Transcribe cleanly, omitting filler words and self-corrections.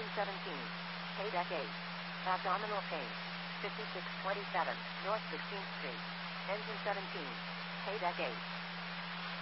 17. Paydeck 8. Abdominal pain. 5627 North 16th Street. Engine 17. Paydeck 8.